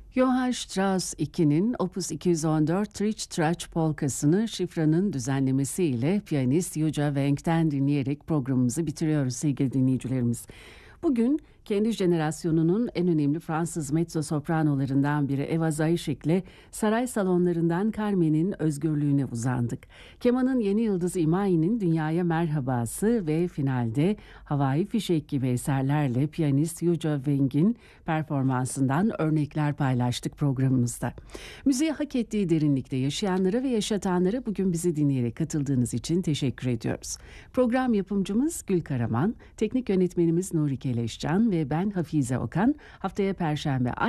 Johann Strauss II'nin Opus 214 Trich-Trach polkasını şifranın düzenlemesiyle piyanist Yuja Weng'den dinleyerek programımızı bitiriyoruz sevgili dinleyicilerimiz. Bugün kendi jenerasyonunun en önemli Fransız mezzo-sopranolarından biri Eva Zaïchek'le saray salonlarından Carmen'in özgürlüğüne uzandık. Kemanın Yeni Yıldız İmayi'nin Dünyaya Merhabası ve finalde Havai Fişek gibi eserlerle piyanist Yuja Weng'in performansından örnekler paylaştık programımızda. Müziği hak ettiği derinlikte yaşayanlara ve yaşatanlara bugün bizi dinleyerek katıldığınız için teşekkür ediyoruz. Program yapımcımız Gül Karaman, teknik yönetmenimiz Nuri Keleşcan ve ben Hafize Okan. Haftaya Perşembe